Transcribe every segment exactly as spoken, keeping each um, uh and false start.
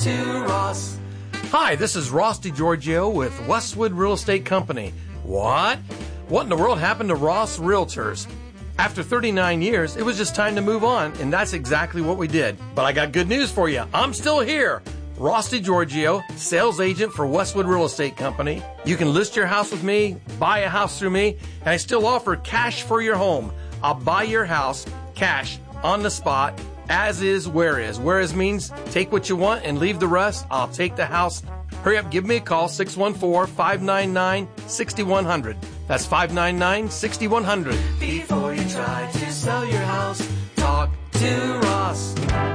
to Ross. Hi, this is Ross DiGiorgio with Westwood Real Estate Company. What? What in the world happened to Ross Realtors? After thirty-nine years, it was just time to move on, and that's exactly what we did. But I got good news for you. I'm still here. Ross DiGiorgio, sales agent for Westwood Real Estate Company. You can list your house with me, buy a house through me, and I still offer cash for your home. I'll buy your house, cash, on the spot, as is, where is. Where is means take what you want and leave the rest. I'll take the house. Hurry up, give me a call, six one four, five nine nine, six one zero zero. That's five nine nine, six one zero zero. Before you try to sell your house, talk to Ross.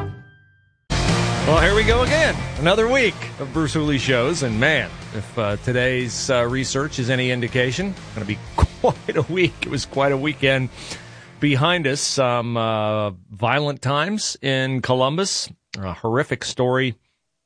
Well, here we go again. Another week of Bruce Hooley shows. And man, if uh, today's uh, research is any indication, it's going to be quite a week. It was quite a weekend behind us. Some uh, violent times in Columbus. A horrific story.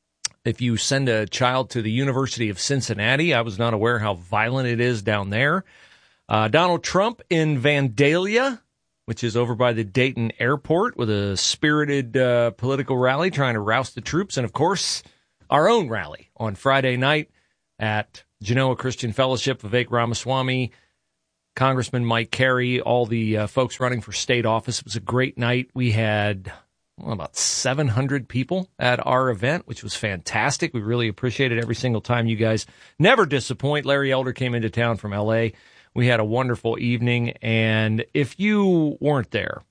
If you send a child to the University of Cincinnati, I was not aware how violent it is down there. Uh, Donald Trump in Vandalia, which is over by the Dayton airport, with a spirited uh, political rally trying to roust the troops. And, of course, our own rally on Friday night at Genoa Christian Fellowship. Vivek Ramaswamy, Congressman Mike Carey, all the uh, folks running for state office. It was a great night. We had well, about seven hundred people at our event, which was fantastic. We really appreciate it every single time. You guys never disappoint. Larry Elder came into town from L A. We had a wonderful evening, and if you weren't there,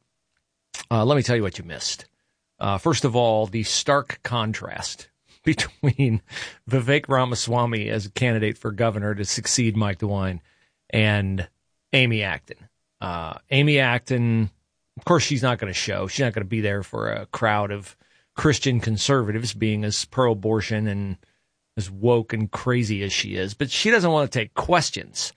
uh, let me tell you what you missed. Uh, first of all, the stark contrast between Vivek Ramaswamy as a candidate for governor to succeed Mike DeWine and Amy Acton. Uh, Amy Acton, of course, she's not going to show. She's not going to be there for a crowd of Christian conservatives, being as pro-abortion and as woke and crazy as she is. But she doesn't want to take questions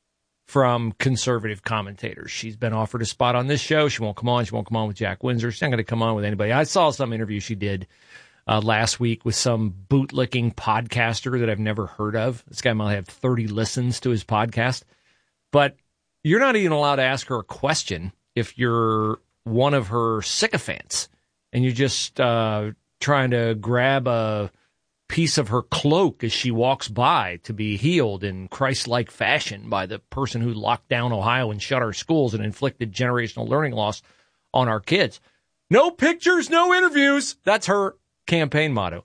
from conservative commentators. She's been offered a spot on this show. She won't come on. She won't come on with Jack Windsor. She's not going to come on with anybody. I saw some interview she did uh, last week with some bootlicking podcaster that I've never heard of. This guy might have thirty listens to his podcast. But you're not even allowed to ask her a question if you're one of her sycophants and you're just uh, trying to grab a piece of her cloak as she walks by to be healed in Christ-like fashion by the person who locked down Ohio and shut our schools and inflicted generational learning loss on our kids. No pictures, no interviews. That's her campaign motto.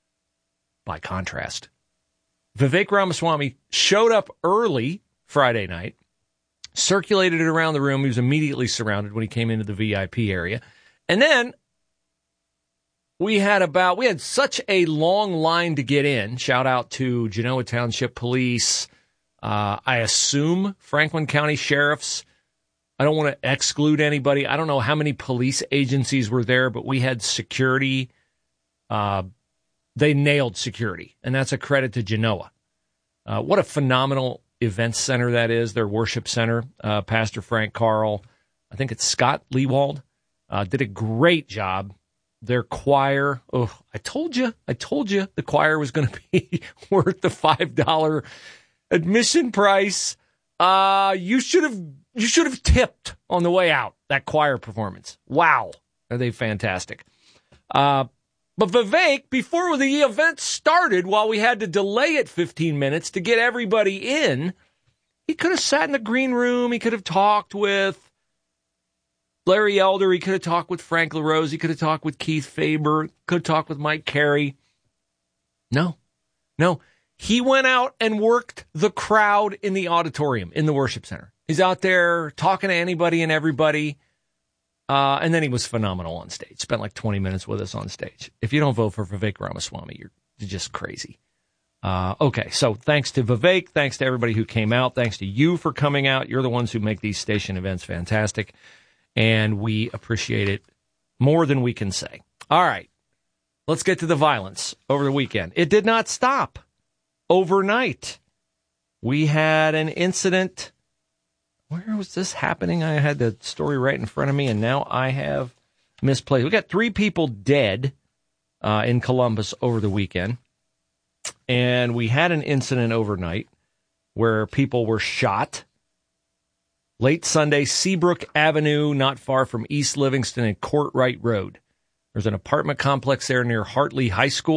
By contrast, Vivek Ramaswamy showed up early Friday night, circulated it around the room. He was immediately surrounded when he came into the V I P area. And then we had about, we had such a long line to get in. Shout out to Genoa Township Police. Uh, I assume Franklin County Sheriffs. I don't want to exclude anybody. I don't know how many police agencies were there, but we had security. Uh, they nailed security, and that's a credit to Genoa. Uh, what a phenomenal event center that is, their worship center. Uh, Pastor Frank Carl, I think it's Scott Leewald, uh, did a great job. Their choir, oh, I told you, I told you the choir was going to be worth the five dollars admission price. Uh, you should have, you should have tipped on the way out, that choir performance. Wow. Are they fantastic? Uh, but Vivek, before the event started, while we had to delay it fifteen minutes to get everybody in, he could have sat in the green room. He could have talked with Larry Elder. He could have talked with Frank LaRose. He could have talked with Keith Faber. Could have talked with Mike Carey. No, no. He went out and worked the crowd in the auditorium, in the worship center. He's out there talking to anybody and everybody. Uh, and then he was phenomenal on stage. Spent like twenty minutes with us on stage. If you don't vote for Vivek Ramaswamy, you're, you're just crazy. Uh, okay, so thanks to Vivek. Thanks to everybody who came out. Thanks to you for coming out. You're the ones who make these station events fantastic. And we appreciate it more than we can say. All right, let's get to the violence over the weekend. It did not stop overnight. We had an incident. Where was this happening? I had the story right in front of me, and now I have misplaced. We got three people dead uh, in Columbus over the weekend. And we had an incident overnight where people were shot. Late Sunday, Seabrook Avenue, not far from East Livingston and Courtright Road. There's an apartment complex there near Hartley High School.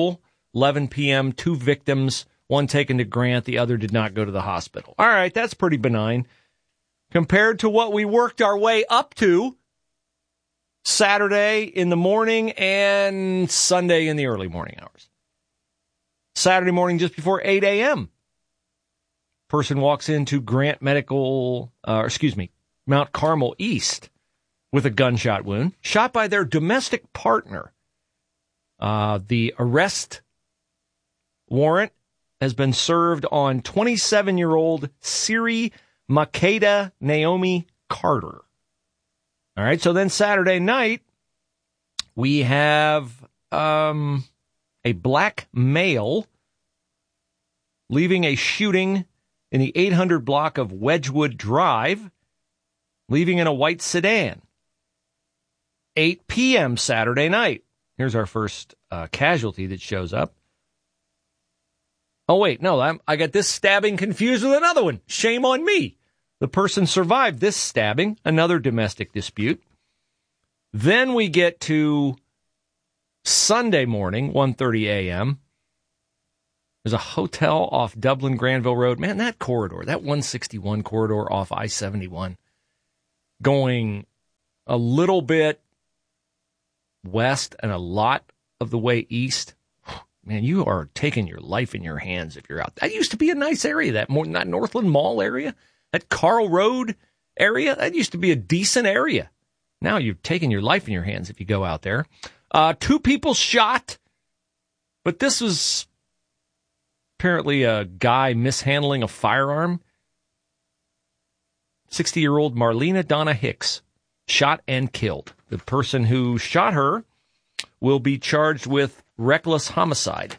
eleven p.m., two victims, one taken to Grant, the other did not go to the hospital. All right, that's pretty benign compared to what we worked our way up to Saturday in the morning and Sunday in the early morning hours. Saturday morning just before eight a.m., person walks into Grant Medical, uh, excuse me, Mount Carmel East with a gunshot wound, shot by their domestic partner. Uh, the arrest warrant has been served on twenty-seven-year-old Siri Makeda Naomi Carter. All right, so then Saturday night, we have um, a black male leaving a shooting in the eight hundred block of Wedgwood Drive, leaving in a white sedan. eight p.m. Saturday night. Here's our first uh, casualty that shows up. Oh, wait, no, I'm, I got this stabbing confused with another one. Shame on me. The person survived this stabbing, another domestic dispute. Then we get to Sunday morning, one thirty a.m. There's a hotel off Dublin Granville Road. Man, that corridor, that one sixty-one corridor off I seventy-one, going a little bit west and a lot of the way east. Man, you are taking your life in your hands if you're out. That used to be a nice area, that, more, that Northland Mall area, that Carl Road area. That used to be a decent area. Now you've taken your life in your hands if you go out there. Uh, two people shot, but this was apparently a guy mishandling a firearm. sixty-year-old Marlena Donna Hicks shot and killed. The person who shot her will be charged with reckless homicide.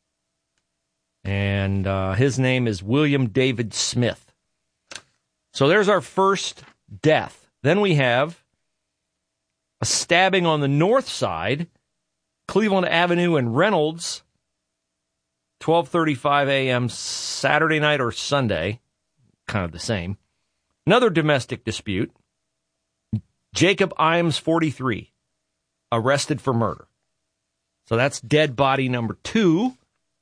And uh, his name is William David Smith. So there's our first death. Then we have a stabbing on the north side, Cleveland Avenue and Reynolds, twelve thirty-five a.m. Saturday night or Sunday, kind of the same. Another domestic dispute. Jacob Imes, forty-three, arrested for murder. So that's dead body number two.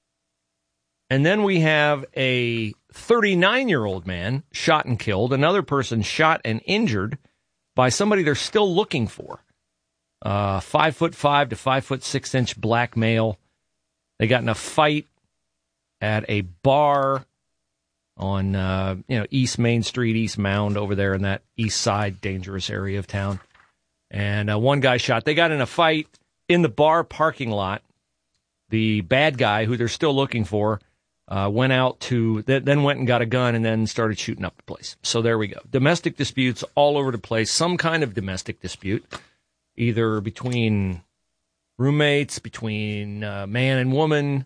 And then we have a thirty-nine-year-old man shot and killed. Another person shot and injured by somebody they're still looking for. Uh, five foot five to five foot six inch black male. They got in a fight at a bar on uh, you know East Main Street, East Mound, over there in that east side dangerous area of town. And uh, one guy shot. They got in a fight in the bar parking lot. The bad guy, who they're still looking for, uh, went out to, th- then went and got a gun and then started shooting up the place. So there we go. Domestic disputes all over the place. Some kind of domestic dispute, either between roommates, between uh, man and woman,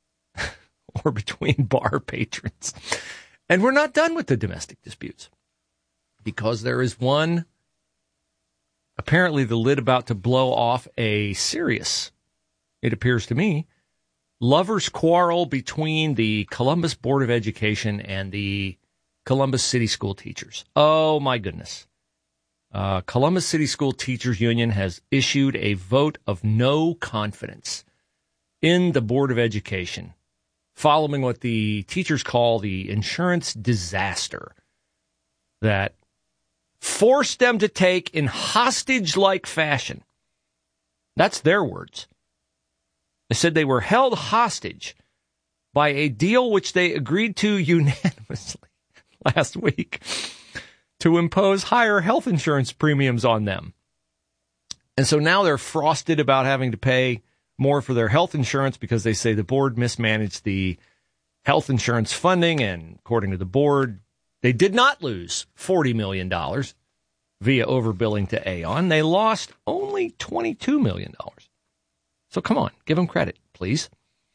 or between bar patrons. And we're not done with the domestic disputes, because there is one, apparently the lid about to blow off a serious, it appears to me, lovers' quarrel between the Columbus Board of Education and the Columbus City School teachers. Oh, my goodness. Uh, Columbus City School Teachers Union has issued a vote of no confidence in the Board of Education, following what the teachers call the insurance disaster that forced them to take in hostage-like fashion. That's their words. They said they were held hostage by a deal which they agreed to unanimously last week to impose higher health insurance premiums on them. And so now they're frosted about having to pay more for their health insurance because they say the board mismanaged the health insurance funding, and according to the board, they did not lose forty million dollars via overbilling to Aon. They lost only twenty-two million dollars. So come on, give them credit, please.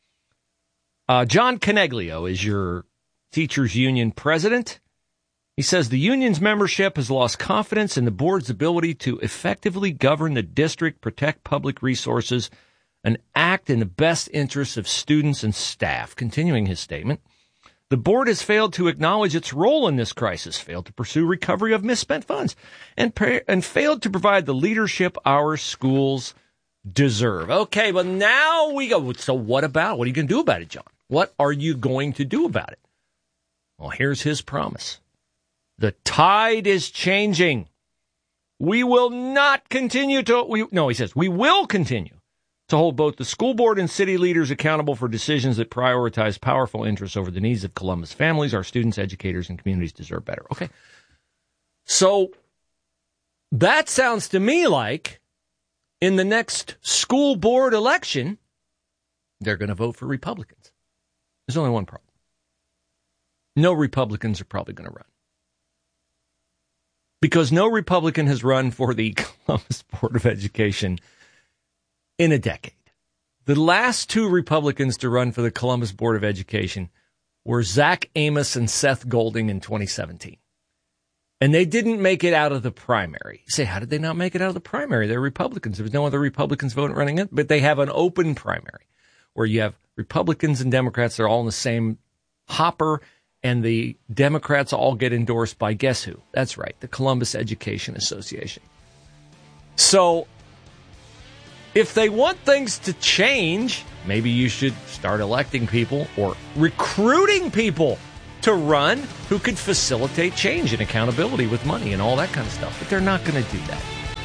Uh, John Coneglio is your teachers union president. He says the union's membership has lost confidence in the board's ability to effectively govern the district, protect public resources, and act in the best interests of students and staff. Continuing his statement, the board has failed to acknowledge its role in this crisis, failed to pursue recovery of misspent funds, and, and failed to provide the leadership our schools deserve. Okay, but now we go, so what about, what are you going to do about it, John? What are you going to do about it? Well, here's his promise. The tide is changing. We will not continue to, we, no, he says, we will continue to hold both the school board and city leaders accountable for decisions that prioritize powerful interests over the needs of Columbus families. Our students, educators, and communities deserve better. Okay. So that sounds to me like in the next school board election, they're going to vote for Republicans. There's only one problem. No Republicans are probably going to run. Because no Republican has run for the Columbus Board of Education in a decade. The last two Republicans to run for the Columbus Board of Education were Zach Amos and Seth Golding in twenty seventeen. And they didn't make it out of the primary. You say, how did they not make it out of the primary? They're Republicans. There was no other Republicans voting running it, but they have an open primary where you have Republicans and Democrats. They're all in the same hopper, and the Democrats all get endorsed by guess who? That's right, the Columbus Education Association. So if they want things to change, maybe you should start electing people or recruiting people to run who could facilitate change and accountability with money and all that kind of stuff. But they're not going to do that.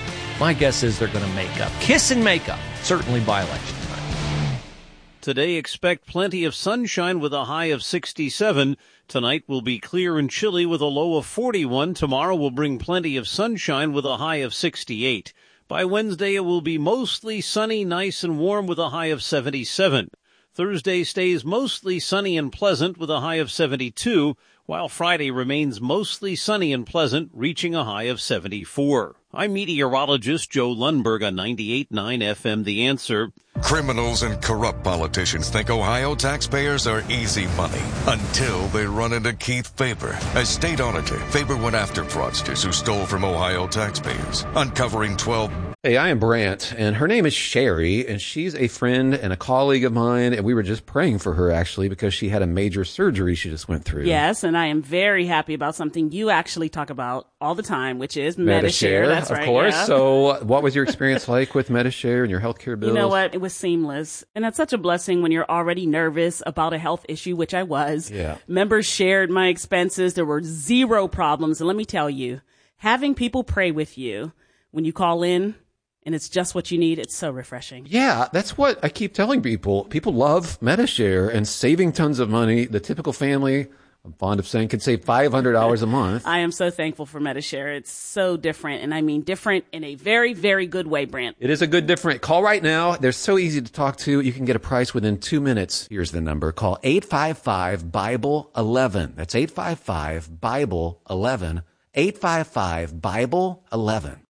My guess is they're going to make up, kiss and make up, certainly by election time. Today, expect plenty of sunshine with a high of sixty-seven. Tonight will be clear and chilly with a low of forty-one. Tomorrow will bring plenty of sunshine with a high of sixty-eight. By Wednesday, it will be mostly sunny, nice and warm with a high of seventy-seven. Thursday stays mostly sunny and pleasant with a high of seventy-two, while Friday remains mostly sunny and pleasant, reaching a high of seventy-four. I'm meteorologist Joe Lundberg on ninety-eight point nine F M The Answer. Criminals and corrupt politicians think Ohio taxpayers are easy money until they run into Keith Faber. As state auditor, Faber went after fraudsters who stole from Ohio taxpayers, uncovering twelve... Hey, I am Brant, and her name is Sherry, and she's a friend and a colleague of mine, and we were just praying for her, actually, because she had a major surgery she just went through. Yes, and I am very happy about something you actually talk about all the time, which is Medi-Share. Medi-Share. That's of right, course. yeah. So what was your experience like with Medi-Share and your healthcare bills? You know what? It was seamless. And it's such a blessing when you're already nervous about a health issue, which I was. Yeah. Members shared my expenses. There were zero problems. And let me tell you, having people pray with you when you call in, and it's just what you need, it's so refreshing. Yeah, that's what I keep telling people. People love Medi-Share and saving tons of money. The typical family, I'm fond of saying, can save five hundred dollars a month. I am so thankful for Medi-Share. It's so different, and I mean different in a very, very good way, Brant. It is a good different. Call right now. They're so easy to talk to. You can get a price within two minutes. Here's the number. Call eight five five, Bible eleven. That's eight five five, Bible eleven. eight five five, Bible eleven.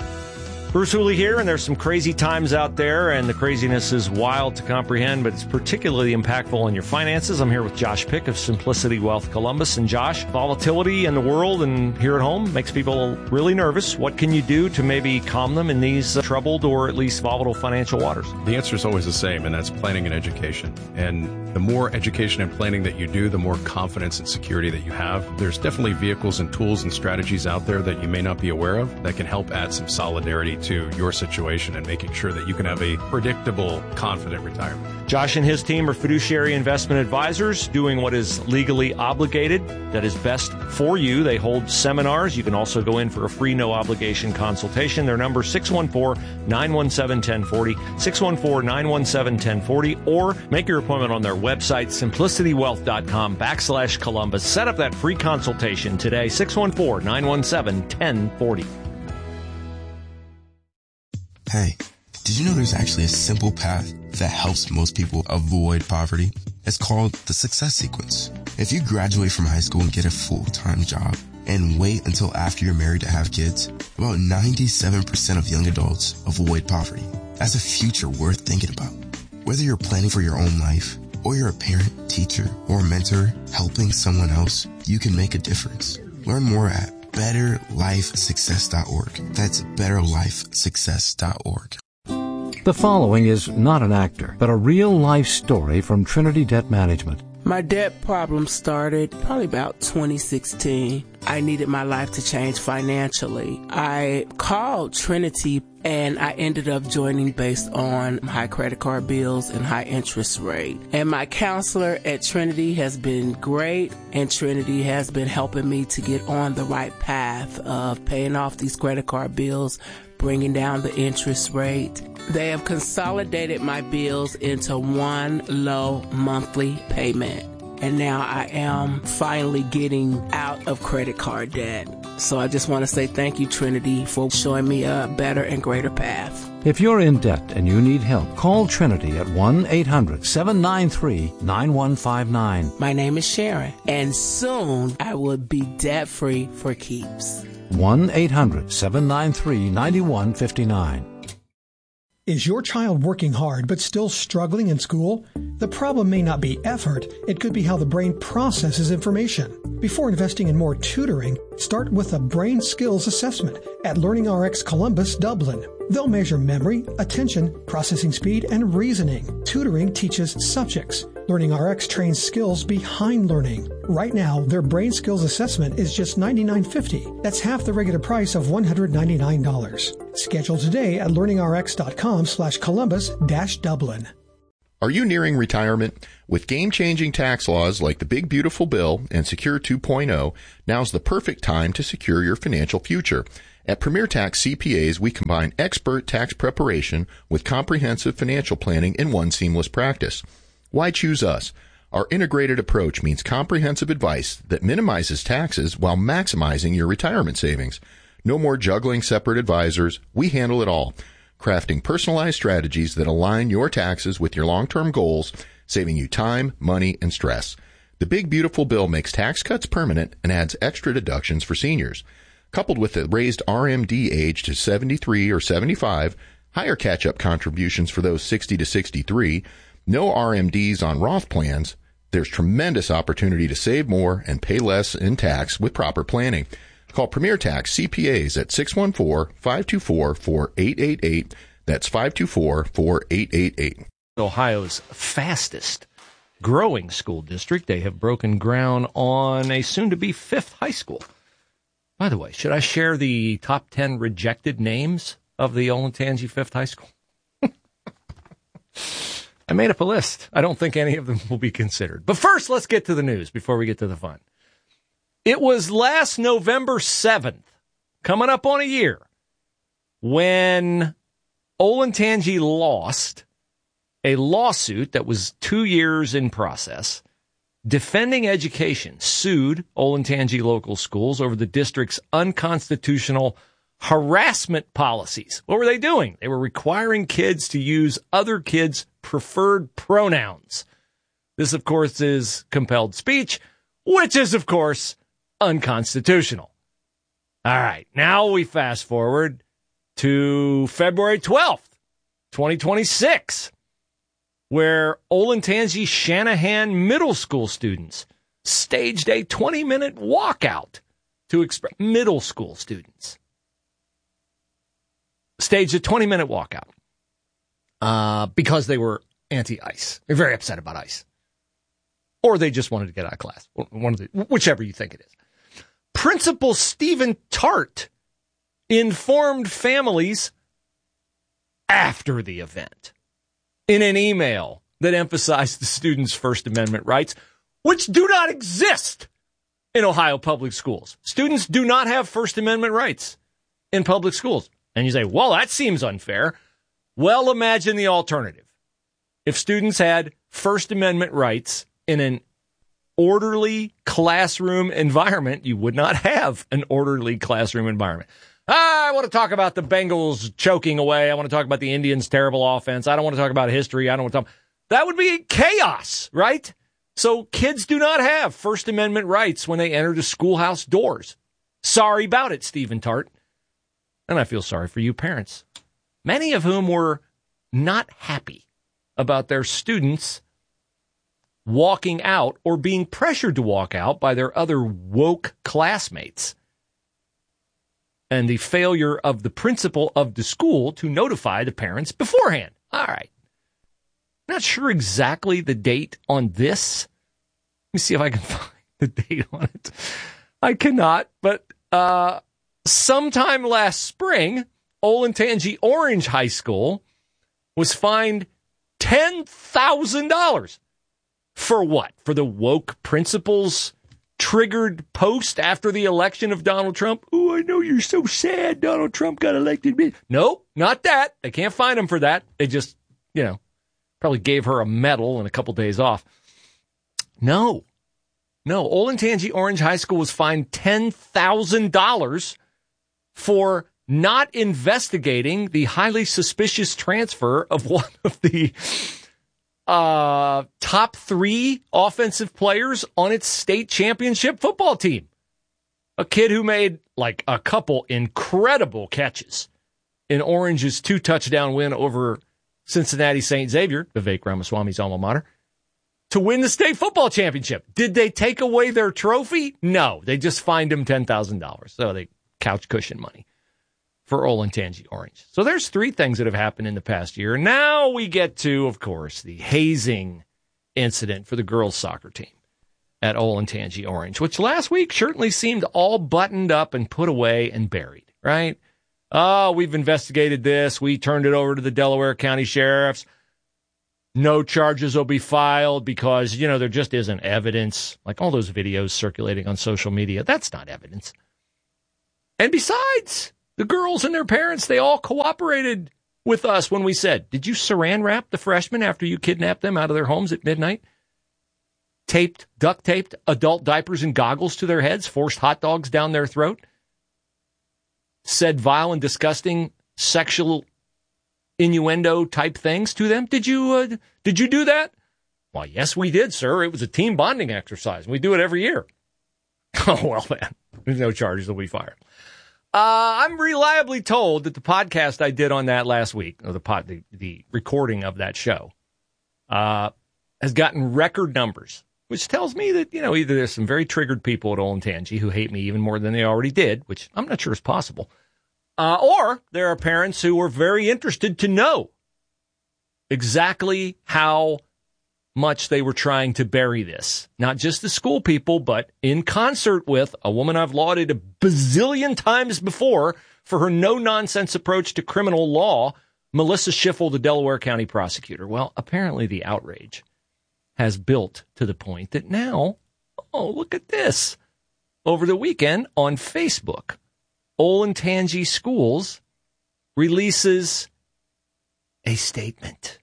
Bruce Hooley here, and there's some crazy times out there, and the craziness is wild to comprehend, but it's particularly impactful on your finances. I'm here with Josh Pick of Simplicity Wealth Columbus. And Josh, volatility in the world and here at home makes people really nervous. What can you do to maybe calm them in these uh, troubled or at least volatile financial waters? The answer is always the same, and that's planning and education. And the more education and planning that you do, the more confidence and security that you have. There's definitely vehicles and tools and strategies out there that you may not be aware of that can help add some solidarity to your situation and making sure that you can have a predictable, confident retirement. Josh and his team are fiduciary investment advisors doing what is legally obligated that is best for you. They hold seminars. You can also go in for a free, no-obligation consultation. Their number is six one four, nine one seven, one zero four zero, six one four, nine one seven, one zero four zero, or make your appointment on their website, simplicitywealth.com backslash Columbus. Set up that free consultation today, six one four, nine one seven, one zero four zero. Hey, did you know there's actually a simple path that helps most people avoid poverty? It's called the Success Sequence. If you graduate from high school and get a full-time job and wait until after you're married to have kids, about ninety-seven percent of young adults avoid poverty. That's a future worth thinking about. Whether you're planning for your own life or you're a parent, teacher, or mentor helping someone else, you can make a difference. Learn more at better life success dot org. That's better life success dot org. The following is not an actor, but a real-life story from Trinity Debt Management. My debt problem started probably about twenty sixteen. I needed my life to change financially. I called Trinity and I ended up joining based on high credit card bills and high interest rate. And my counselor at Trinity has been great, and Trinity has been helping me to get on the right path of paying off these credit card bills, bringing down the interest rate. They have consolidated my bills into one low monthly payment. And now I am finally getting out of credit card debt. So I just want to say thank you, Trinity, for showing me a better and greater path. If you're in debt and you need help, call Trinity at one eight hundred seven nine three nine one five nine. My name is Sharon, and soon I will be debt-free for keeps. one eight hundred seven nine three nine one five nine. Is your child working hard but still struggling in school? The problem may not be effort, it could be how the brain processes information. Before investing in more tutoring, start with a brain skills assessment at LearningRx Columbus, Dublin. They'll measure memory, attention, processing speed, and reasoning. Tutoring teaches subjects. LearningRx trains skills behind learning. Right now, their brain skills assessment is just ninety-nine fifty. That's half the regular price of one hundred ninety-nine dollars. Schedule today at learningrx.com slash Columbus dash Dublin. Are you nearing retirement? With game-changing tax laws like the Big Beautiful Bill and Secure two point oh, now's the perfect time to secure your financial future. At Premier Tax C P As, we combine expert tax preparation with comprehensive financial planning in one seamless practice. Why choose us? Our integrated approach means comprehensive advice that minimizes taxes while maximizing your retirement savings. No more juggling separate advisors. We handle it all, crafting personalized strategies that align your taxes with your long-term goals, saving you time, money, and stress. The Big Beautiful Bill makes tax cuts permanent and adds extra deductions for seniors. Coupled with the raised R M D age to seventy-three or seventy-five, higher catch-up contributions for those sixty to sixty-three, no R M Ds on Roth plans, there's tremendous opportunity to save more and pay less in tax with proper planning. Call Premier Tax C P As at six one four, five two four, four eight eight eight. That's five two four, four eight eight eight. Ohio's fastest growing school district. They have broken ground on a soon-to-be fifth high school. By the way, should I share the top ten rejected names of the Olentangy Fifth High School? I made up a list. I don't think any of them will be considered. But first, let's get to the news before we get to the fun. It was last November seventh, coming up on a year, when Olentangy lost a lawsuit that was two years in process. Defending Education sued Olentangy local schools over the district's unconstitutional harassment policies. What were they doing? They were requiring kids to use other kids' preferred pronouns. This, of course, is compelled speech, which is, of course, unconstitutional. All right, now we fast forward to February twelfth, twenty twenty-six, where Olentangy Shanahan Middle School students staged a twenty-minute walkout to express middle school students. Staged a twenty-minute walkout uh, because they were anti-ICE. They're very upset about ICE. Or they just wanted to get out of class. One of the, whichever you think it is. Principal Stephen Tart informed families after the event in an email that emphasized the students' First Amendment rights, which do not exist in Ohio public schools. Students do not have First Amendment rights in public schools. And you say, well, that seems unfair. Well, imagine the alternative. If students had First Amendment rights in an orderly classroom environment, you would not have an orderly classroom environment. I want to talk about the Bengals choking away. I want to talk about the Indians' terrible offense. I don't want to talk about history. I don't want to talk. That would be chaos, right? So kids do not have First Amendment rights when they enter the schoolhouse doors. Sorry about it, Stephen Tart. And I feel sorry for you parents, many of whom were not happy about their students walking out or being pressured to walk out by their other woke classmates, and the failure of the principal of the school to notify the parents beforehand. All right. Not sure exactly the date on this, me see if I can find the date on it. I cannot, but uh, sometime last spring, Olentangy Orange High School was fined ten thousand dollars. For what? For the woke principals triggered post after the election of Donald Trump? Oh, I know you're so sad Donald Trump got elected. Nope, not that. They can't fine him for that. They just, you know, probably gave her a medal and a couple days off. No. No, Olentangy Orange High School was fined ten thousand dollars for not investigating the highly suspicious transfer of one of the uh, top three offensive players on its state championship football team. A kid who made like a couple incredible catches in Orange's two-touchdown win over Cincinnati Saint Xavier, Vivek Ramaswamy's alma mater, to win the state football championship. Did they take away their trophy? No, they just fined him ten thousand dollars. So they couch cushion money for Olentangy Orange. So there's three things that have happened in the past year. Now we get to, of course, the hazing incident for the girls' soccer team at Olentangy Orange, which last week certainly seemed all buttoned up and put away and buried, right? Oh, we've investigated this. We turned it over to the Delaware County Sheriffs. No charges will be filed because, you know, there just isn't evidence. Like all those videos circulating on social media, that's not evidence. And besides, the girls and their parents, they all cooperated with us when we said, did you saran wrap the freshmen after you kidnapped them out of their homes at midnight? Taped, duct taped adult diapers and goggles to their heads, forced hot dogs down their throat, said vile and disgusting sexual innuendo type things to them? Did you uh, did you do that? Why, yes, we did, sir. It was a team bonding exercise. We do it every year. Oh, well, man, there's no charges will be fired. Uh, I'm reliably told that the podcast I did on that last week, or the pod, the, the recording of that show, uh, has gotten record numbers, which tells me that, you know, either there's some very triggered people at Olentangy who hate me even more than they already did, which I'm not sure is possible. Uh, or there are parents who are very interested to know exactly how much they were trying to bury this. Not just the school people, but in concert with a woman I've lauded a bazillion times before for her no-nonsense approach to criminal law, Melissa Schiffel, the Delaware County prosecutor. Well, apparently the outrage has built to the point that now, oh, look at this. Over the weekend on Facebook, Olentangy Schools releases a statement.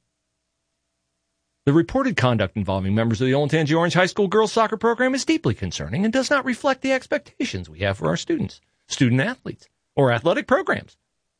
The reported conduct involving members of the Olentangy Orange High School girls soccer program is deeply concerning and does not reflect the expectations we have for our students, student athletes, or athletic programs.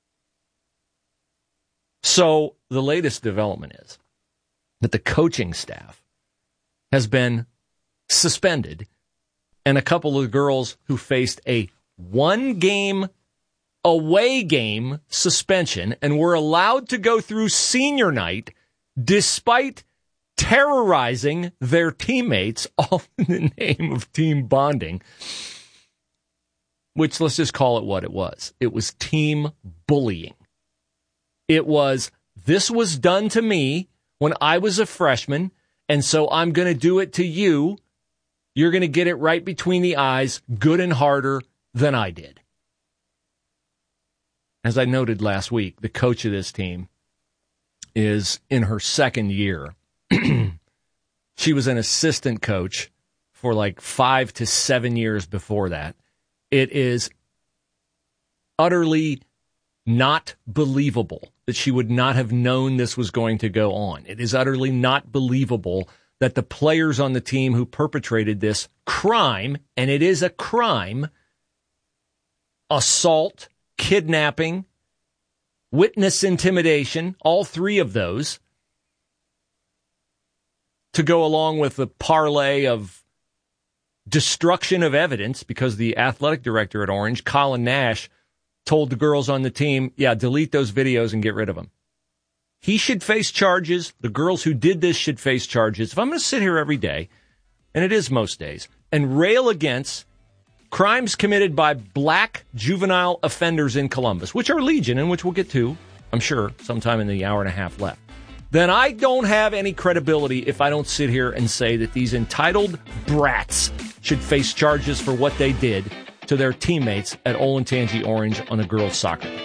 So the latest development is that the coaching staff has been suspended, and a couple of girls who faced a one-game away game suspension and were allowed to go through senior night despite terrorizing their teammates, all in the name of team bonding, which, let's just call it what it was. It was team bullying. It was, this was done to me when I was a freshman, and so I'm going to do it to you. You're going to get it right between the eyes, good and harder than I did. As I noted last week, the coach of this team is in her second year. She was an assistant coach for like five to seven years before that. It is utterly not believable that she would not have known this was going to go on. It is utterly not believable that the players on the team who perpetrated this crime, and it is a crime, assault, kidnapping, witness intimidation, all three of those, to go along with the parlay of destruction of evidence, because the athletic director at Orange, Colin Nash, told the girls on the team, yeah, delete those videos and get rid of them. He should face charges. The girls who did this should face charges. If I'm going to sit here every day, and it is most days, and rail against crimes committed by black juvenile offenders in Columbus, which are legion and which we'll get to, I'm sure, sometime in the hour and a half left. then I don't have any credibility if I don't sit here and say that these entitled brats should face charges for what they did to their teammates at Olentangy Orange on a girls' soccer team.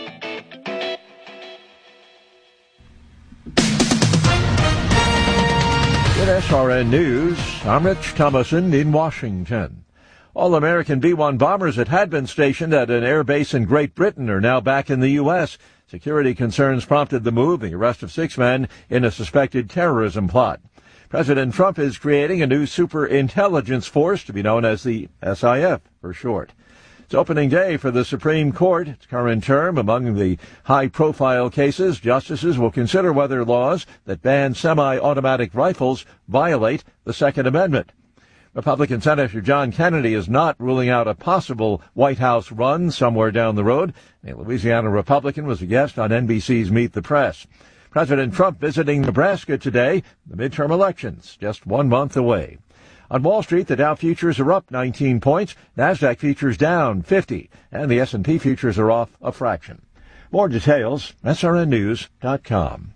In S R N News, I'm Rich Thomason in Washington. All American B one bombers that had been stationed at an air base in Great Britain are now back in the U S. Security concerns prompted the move, the arrest of six men in a suspected terrorism plot. President Trump is creating a new super intelligence force to be known as the S I F for short. It's opening day for the Supreme Court. Its current term, among the high-profile cases, justices will consider whether laws that ban semi-automatic rifles violate the Second Amendment. Republican Senator John Kennedy is not ruling out a possible White House run somewhere down the road. A Louisiana Republican was a guest on N B C's Meet the Press. President Trump visiting Nebraska today, the midterm elections just one month away. On Wall Street, the Dow futures are up nineteen points, NASDAQ futures down fifty, and the S and P futures are off a fraction. More details, S R N news dot com.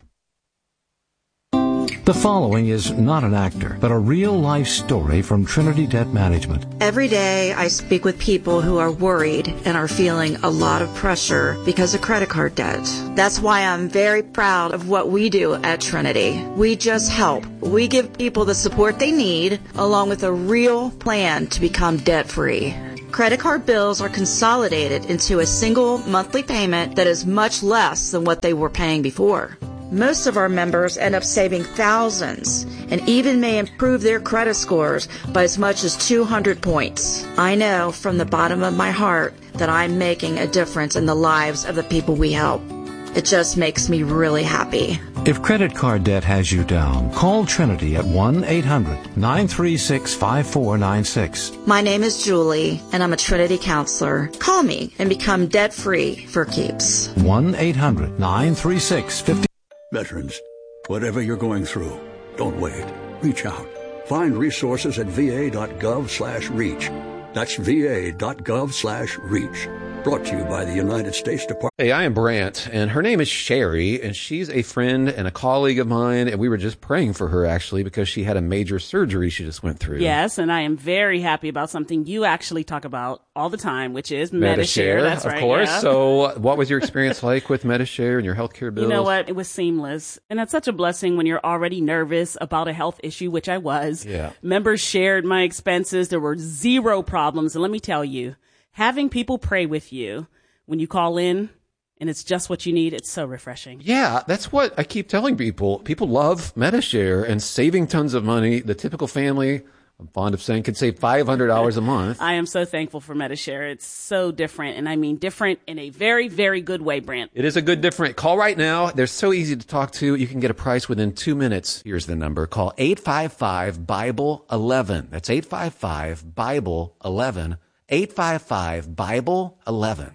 The following is not an actor, but a real-life story from Trinity Debt Management. Every day I speak with people who are worried and are feeling a lot of pressure because of credit card debt. That's why I'm very proud of what we do at Trinity. We just help. We give people the support they need, along with a real plan to become debt-free. Credit card bills are consolidated into a single monthly payment that is much less than what they were paying before. Most of our members end up saving thousands and even may improve their credit scores by as much as two hundred points. I know from the bottom of my heart that I'm making a difference in the lives of the people we help. It just makes me really happy. If credit card debt has you down, call Trinity at one eight hundred nine three six five four nine six. My name is Julie, and I'm a Trinity counselor. Call me and become debt-free for keeps. one eight hundred nine three six five four. Veterans, whatever you're going through, don't wait. Reach out. Find resources at va.gov slash reach. That's va.gov slash reach. Brought to you by the United States Department. Hey, I am Brant, and her name is Sherry, and she's a friend and a colleague of mine, and we were just praying for her, actually, because she had a major surgery she just went through. Yes, and I am very happy about something you actually talk about all the time, which is Medi-Share. Medi-Share, That's right. Of course. Yeah. So what was your experience like with Medi-Share and your healthcare bills? You know what? It was seamless. And that's such a blessing when you're already nervous about a health issue, which I was. Yeah. Members shared my expenses. There were zero problems. And let me tell you, having people pray with you when you call in and it's just what you need, it's so refreshing. Yeah, that's what I keep telling people. People love Medi-Share and saving tons of money. The typical family, I'm fond of saying, can save five hundred dollars a month. I am so thankful for Medi-Share. It's so different, and I mean different in a very, very good way, Brant. It is a good different. Call right now. They're so easy to talk to. You can get a price within two minutes. Here's the number. Call eight five five, Bible eleven. That's eight five five, Bible eleven. eight five five, Bible eleven.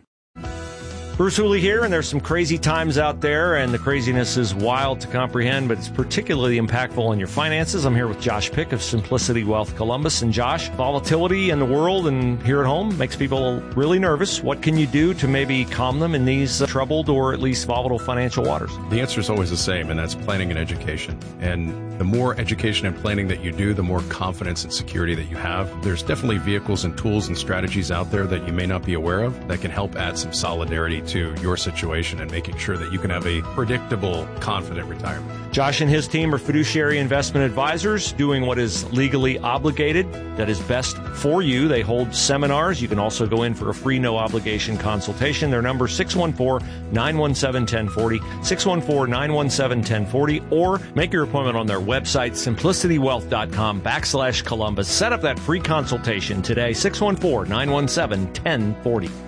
Bruce Hooley here, and there's some crazy times out there, and the craziness is wild to comprehend, but it's particularly impactful on your finances. I'm here with Josh Pick of Simplicity Wealth Columbus. And Josh, volatility in the world and here at home makes people really nervous. What can you do to maybe calm them in these uh, troubled or at least volatile financial waters? The answer is always the same, and that's planning and education. And the more education and planning that you do, the more confidence and security that you have. There's definitely vehicles and tools and strategies out there that you may not be aware of that can help add some solidarity to your situation and making sure that you can have a predictable, confident retirement. Josh and his team are fiduciary investment advisors doing what is legally obligated, that is best for you. They hold seminars. You can also go in for a free, no-obligation consultation. Their number is six one four, nine one seven, one zero four zero, six one four, nine one seven, one zero four zero, or make your appointment on their website, simplicitywealth.com backslash Columbus. Set up that free consultation today, six one four, nine one seven, one zero four zero.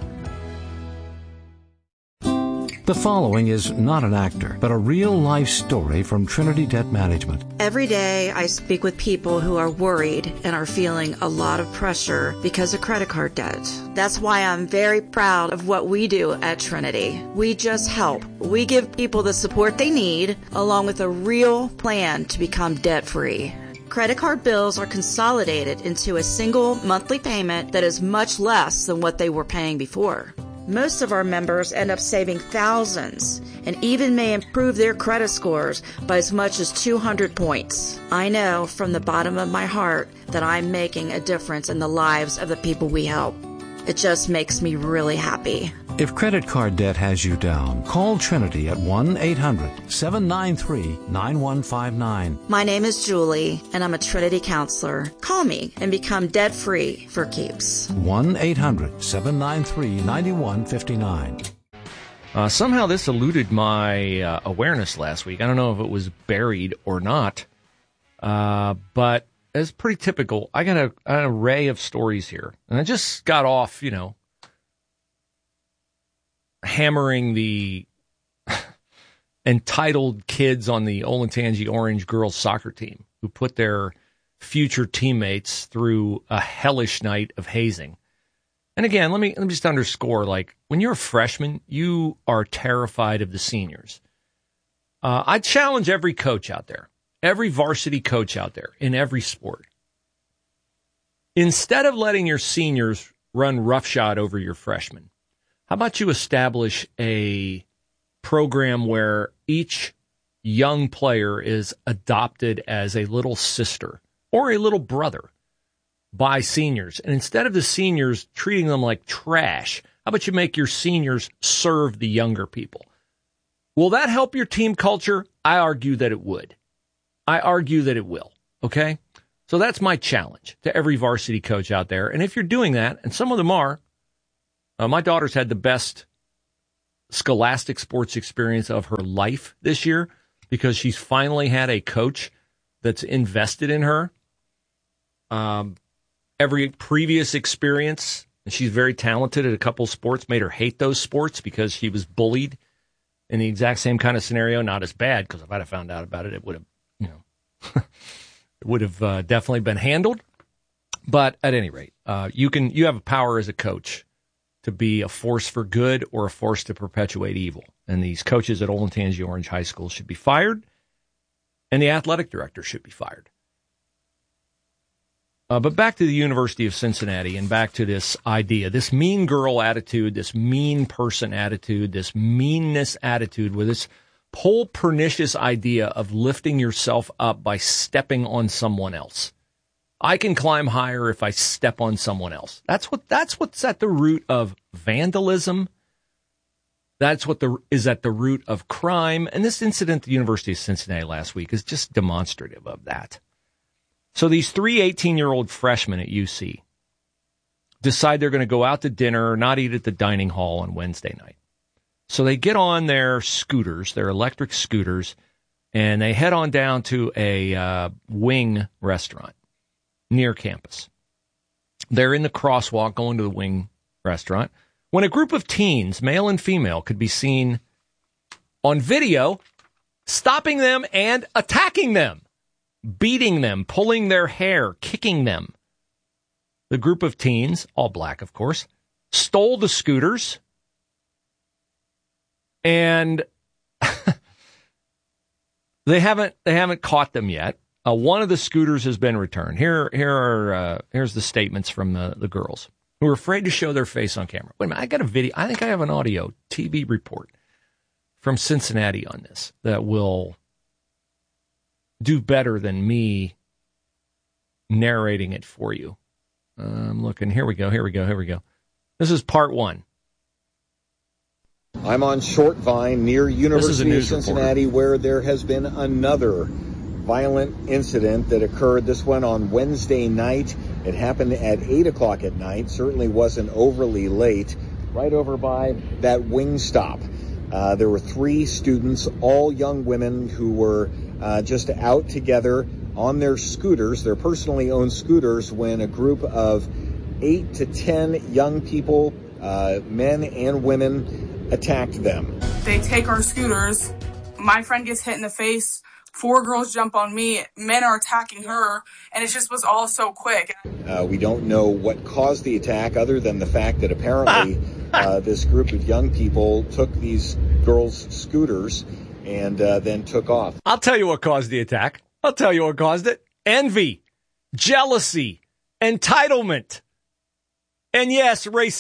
The following is not an actor, but a real-life story from Trinity Debt Management. Every day I speak with people who are worried and are feeling a lot of pressure because of credit card debt. That's why I'm very proud of what we do at Trinity. We just help. We give people the support they need, along with a real plan to become debt-free. Credit card bills are consolidated into a single monthly payment that is much less than what they were paying before. Most of our members end up saving thousands and even may improve their credit scores by as much as two hundred points. I know from the bottom of my heart that I'm making a difference in the lives of the people we help. It just makes me really happy. If credit card debt has you down, call Trinity at one eight hundred seven nine three nine one five nine. My name is Julie, and I'm a Trinity counselor. Call me and become debt-free for keeps. one eight hundred seven nine three nine one five nine. Uh, somehow this eluded my uh, awareness last week. I don't know if it was buried or not, uh, but it's pretty typical. I got a, an array of stories here, and I just got off, you know, hammering the entitled kids on the Olentangy Orange girls soccer team who put their future teammates through a hellish night of hazing. And again, let me let me just underscore, like, when you're a freshman, you are terrified of the seniors. Uh, I challenge every coach out there, every varsity coach out there in every sport. Instead of letting your seniors run roughshod over your freshmen, how about you establish a program where each young player is adopted as a little sister or a little brother by seniors? And instead of the seniors treating them like trash, how about you make your seniors serve the younger people? Will that help your team culture? I argue that it would. I argue that it will. Okay? So that's my challenge to every varsity coach out there. And if you're doing that, and some of them are, Uh, my daughter's had the best scholastic sports experience of her life this year because she's finally had a coach that's invested in her. Um, every previous experience, and she's very talented at a couple sports, made her hate those sports because she was bullied in the exact same kind of scenario. Not as bad, because if I'd have found out about it, it would have, you know, it would have uh, definitely been handled. But at any rate, uh, you can you have a power as a coach to be a force for good or a force to perpetuate evil. And these coaches at Olentangy Orange High School should be fired, and the athletic director should be fired. Uh, but back to the University of Cincinnati and back to this idea, this mean girl attitude, this mean person attitude, this meanness attitude with this whole pernicious idea of lifting yourself up by stepping on someone else. I can climb higher if I step on someone else. That's what that's what's at the root of vandalism. That's what the is at the root of crime. And this incident at the University of Cincinnati last week is just demonstrative of that. So these three eighteen-year-old freshmen at U C decide they're going to go out to dinner, not eat at the dining hall on Wednesday night. So they get on their scooters, their electric scooters, and they head on down to a uh, wing restaurant near campus. They're in the crosswalk going to the wing restaurant when a group of teens, male and female, could be seen on video stopping them and attacking them, beating them, pulling their hair, kicking them. The group of teens, all black, of course, stole the scooters and they haven't they haven't caught them yet. Uh, one of the scooters has been returned. Here, here are uh, here's the statements from the, the girls who are afraid to show their face on camera. Wait a minute, I got a video. I think I have an audio T V report from Cincinnati on this that will do better than me narrating it for you. Uh, I'm looking. Here we go. Here we go. Here we go. This is part one. I'm on Short Vine near University of Cincinnati, reporter. Where there has been another violent incident that occurred. This one on Wednesday night. It happened at eight o'clock at night. Certainly wasn't overly late. Right over by that wing stop. Uh, there were three students, all young women who were uh, just out together on their scooters, their personally owned scooters, when a group of eight to ten young people, uh, men and women, attacked them. They take our scooters. My friend gets hit in the face. Four girls jump on me. Men are attacking her, and it just was all so quick. Uh, we don't know what caused the attack other than the fact that apparently uh, this group of young people took these girls' scooters and uh, then took off. I'll tell you what caused the attack. I'll tell you what caused it. Envy, jealousy, entitlement, and yes, racism.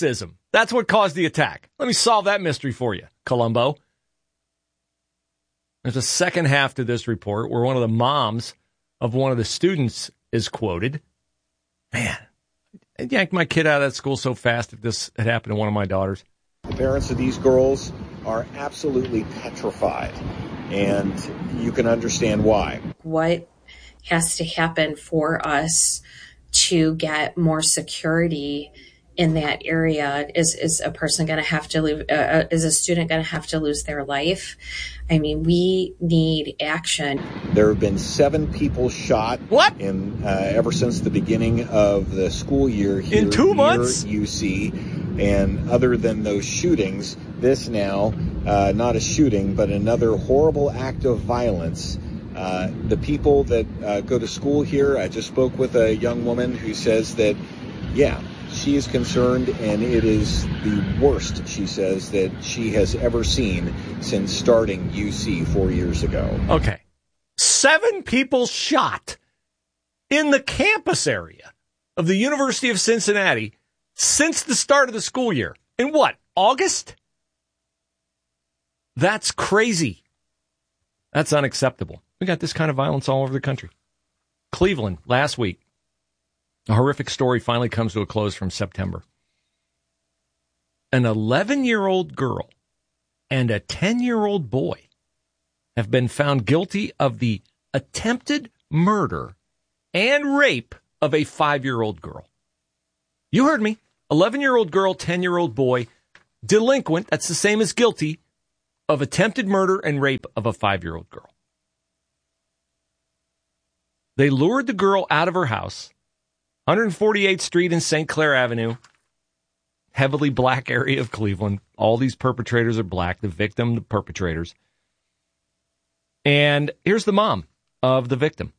That's what caused the attack. Let me solve that mystery for you, Columbo. There's a second half to this report where one of the moms of one of the students is quoted. Man, I'd yank my kid out of that school so fast if this had happened to one of my daughters. The parents of these girls are absolutely petrified, and you can understand why. What has to happen for us to get more security in that area? Is is a person going to have to lose, uh, is a student going to have to lose their life? I mean, we need action. There have been seven people shot. What? In uh, ever since the beginning of the school year here in two near months. U C, and other than those shootings, this now uh, not a shooting, but another horrible act of violence. Uh, the people that uh, go to school here, I just spoke with a young woman who says that, yeah, she is concerned, and it is the worst, she says, that she has ever seen since starting U C four years ago. Okay. Seven people shot in the campus area of the University of Cincinnati since the start of the school year. In what, August? That's crazy. That's unacceptable. We got this kind of violence all over the country. Cleveland, last week. A horrific story finally comes to a close from September. An eleven-year-old girl and a ten-year-old boy have been found guilty of the attempted murder and rape of a five-year-old girl. You heard me. eleven-year-old girl, ten-year-old boy, delinquent, that's the same as guilty, of attempted murder and rape of a five-year-old girl. They lured the girl out of her house, one forty-eighth Street and Saint Clair Avenue, heavily black area of Cleveland. All these perpetrators are black, the victim, the perpetrators. And here's the mom of the victim.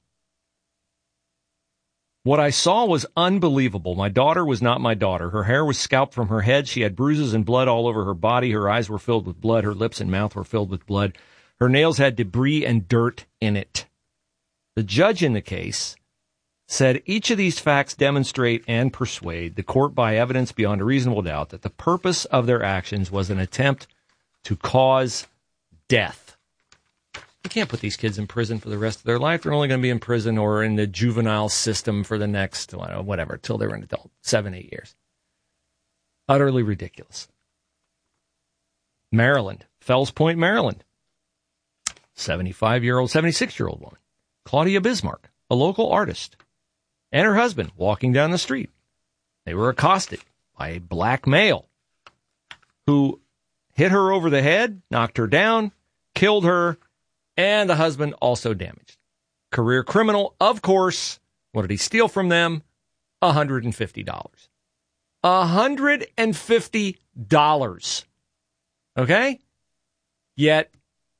What I saw was unbelievable. My daughter was not my daughter. Her hair was scalped from her head. She had bruises and blood all over her body. Her eyes were filled with blood. Her lips and mouth were filled with blood. Her nails had debris and dirt in it. The judge in the case said each of these facts demonstrate and persuade the court by evidence beyond a reasonable doubt that the purpose of their actions was an attempt to cause death. You can't put these kids in prison for the rest of their life. They're only going to be in prison or in the juvenile system for the next, whatever, till they're an adult, seven, eight years. Utterly ridiculous. Maryland, Fells Point, Maryland. seventy-five-year-old, seventy-six-year-old woman, Claudia Bismarck, a local artist, and her husband walking down the street. They were accosted by a black male who hit her over the head, knocked her down, killed her, and the husband also damaged. Career criminal, of course. What did he steal from them? one hundred fifty dollars. one hundred fifty dollars. Okay? Yet,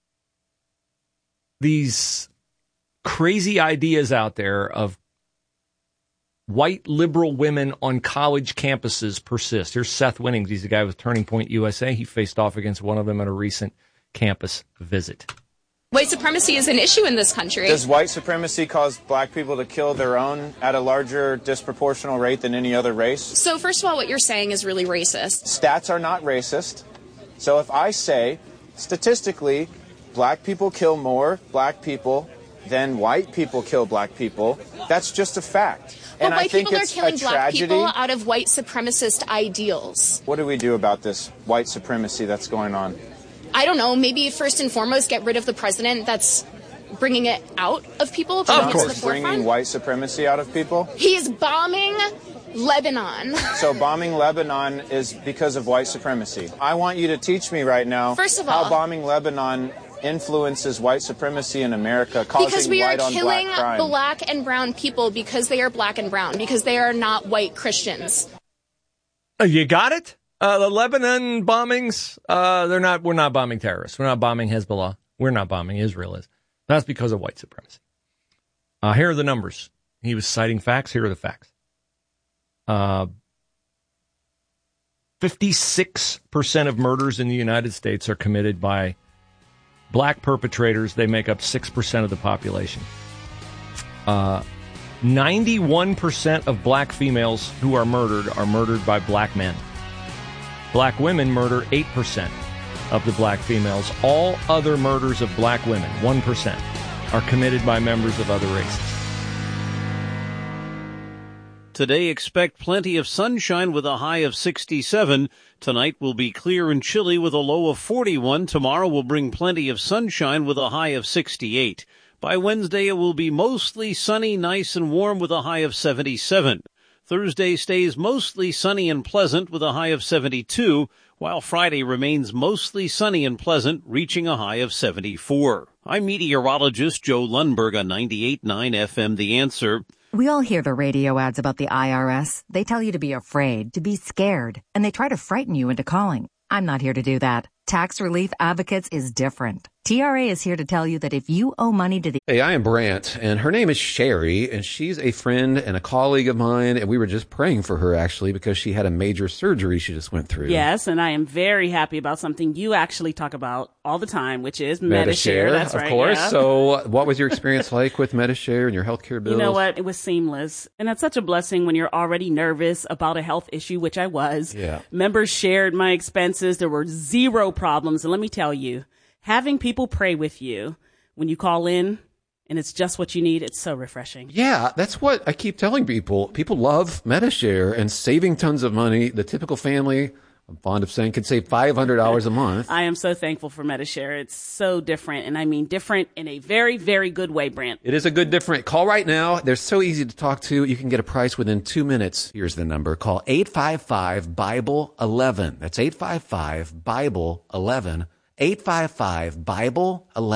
these crazy ideas out there of white liberal women on college campuses persist. Here's Seth Winnings. He's the guy with Turning Point U S A. He faced off against one of them at a recent campus visit. White supremacy is an issue in this country. Does white supremacy cause black people to kill their own at a larger disproportional rate than any other race? So first of all, what you're saying is really racist. Stats are not racist. So if I say, statistically, black people kill more black people than white people kill black people, that's just a fact. But and white I think people are it's killing a black tragedy. people out of white supremacist ideals. What do we do about this white supremacy that's going on? I don't know, maybe first and foremost get rid of the president that's bringing it out of people. Of course, to the bringing forefront. White supremacy out of people? He is bombing Lebanon. So bombing Lebanon is because of white supremacy. I want you to teach me right now First of all, how bombing Lebanon influences white supremacy in America, causing because we are white on killing black crime. black and brown people because they are black and brown, because they are not white Christians. Uh, you got it? Uh, the Lebanon bombings, uh, they're not, we're not bombing terrorists. We're not bombing Hezbollah. We're not bombing Israel is. That's because of white supremacy. Uh, here are the numbers. He was citing facts. Here are the facts. Uh, fifty-six percent of murders in the United States are committed by black perpetrators. They make up six percent of the population. Uh, ninety-one percent of black females who are murdered are murdered by black men. Black women murder eight percent of the black females. All other murders of black women, one percent, are committed by members of other races. Today, expect plenty of sunshine with a high of sixty-seven. Tonight will be clear and chilly with a low of forty-one. Tomorrow will bring plenty of sunshine with a high of sixty-eight. By Wednesday, it will be mostly sunny, nice and warm with a high of seventy-seven. Thursday stays mostly sunny and pleasant with a high of seventy-two, while Friday remains mostly sunny and pleasant, reaching a high of seventy-four. I'm meteorologist Joe Lundberg on ninety-eight point nine F M The Answer. We all hear the radio ads about the I R S. They tell you to be afraid, to be scared, and they try to frighten you into calling. I'm not here to do that. Tax Relief Advocates is different. T R A is here to tell you that if you owe money to the... Hey, I am Brant, and her name is Sherry, and she's a friend and a colleague of mine, and we were just praying for her, actually, because she had a major surgery she just went through. Yes, and I am very happy about something you actually talk about all the time, which is Medi-Share. That's of right, course. yeah. So what was your experience like with Medi-Share and your healthcare bills? You know what? It was seamless. And that's such a blessing when you're already nervous about a health issue, which I was. Yeah. Members shared my expenses. There were zero problems. And let me tell you, having people pray with you when you call in and it's just what you need, it's so refreshing. Yeah, that's what I keep telling people. People love Medi-Share and saving tons of money. The typical family, I'm fond of saying, can save five hundred dollars a month. I am so thankful for Medi-Share. It's so different, and I mean different in a very, very good way, Brant. It is a good different. Call right now. They're so easy to talk to. You can get a price within two minutes. Here's the number. Call eight five five, Bible eleven. That's eight five five, Bible eleven. eight five five, Bible eleven.